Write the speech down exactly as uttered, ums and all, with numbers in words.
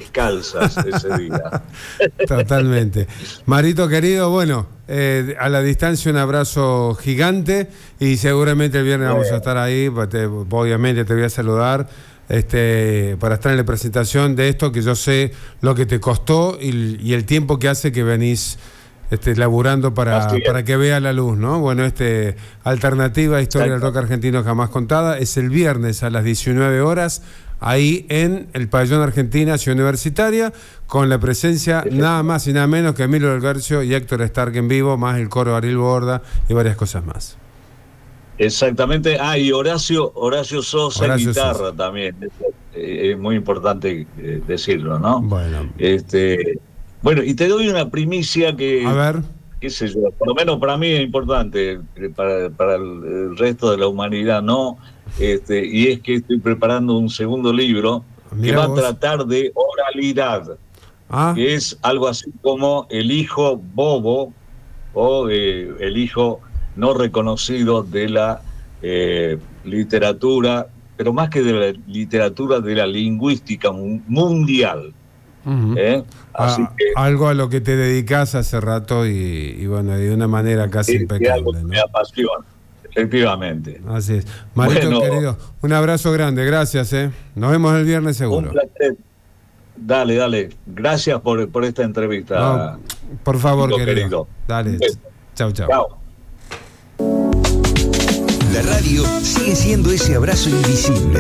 descalzas ese día. Totalmente. Marito querido, bueno, eh, a la distancia un abrazo gigante y seguramente el viernes vamos a estar ahí, te, obviamente te voy a saludar. Este, para estar en la presentación de esto, que yo sé lo que te costó y, y el tiempo que hace que venís este, laburando para, para que vea la luz, ¿no? Bueno, este Alternativa Historia del Rock Argentino Jamás Contada es el viernes a las diecinueve horas, ahí en el Pabellón Argentina Ciudad Universitaria, con la presencia nada más y nada menos que Emilio del Guercio y Héctor Stark en vivo, más el coro Ariel Borda y varias cosas más. Exactamente. Ah, y Horacio, Horacio Sosa en guitarra Sosa. También. Es, es muy importante eh, decirlo, ¿no? Bueno. Este, bueno, y te doy una primicia que, a ver, qué sé yo, por lo menos para mí es importante, para, para el, el resto de la humanidad, ¿no? Este, y es que estoy preparando un segundo libro Mirá que va vos. a tratar de oralidad, ah. que es algo así como el hijo bobo o eh, el hijo no reconocido de la eh, literatura, pero más que de la literatura, de la lingüística mundial. Uh-huh. ¿eh? Así ah, que, algo a lo que te dedicas hace rato y, y bueno, de una manera casi es, impecable. Es algo que ¿no? me apasiona, efectivamente. Así es. Marito, bueno, querido, un abrazo grande, gracias. ¿eh? Nos vemos el viernes seguro. Un placer. Dale, dale. Gracias por, por esta entrevista. No, por favor, querido. querido. Dale. Chau, chau. Chao. La radio sigue siendo ese abrazo invisible